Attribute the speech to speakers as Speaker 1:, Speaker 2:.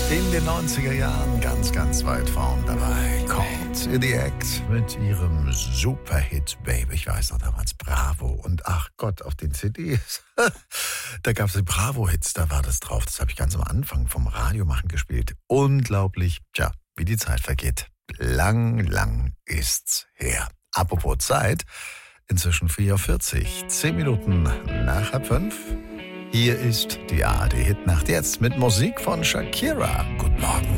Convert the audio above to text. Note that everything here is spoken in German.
Speaker 1: In den 90er Jahren ganz, ganz weit vorn dabei. Caught in the Act mit ihrem Superhit Baby. Ich weiß noch damals, Bravo. Und ach Gott, auf den CDs. Da gab es die Bravo-Hits, da war das drauf. Das habe ich ganz am Anfang vom Radiomachen gespielt. Unglaublich, tja, wie die Zeit vergeht. Lang, lang ist's her. Apropos Zeit, inzwischen 4:40, 10 Minuten nach 5:30. Hier ist die ARD-Hitnacht jetzt mit Musik von Shakira. Guten Morgen.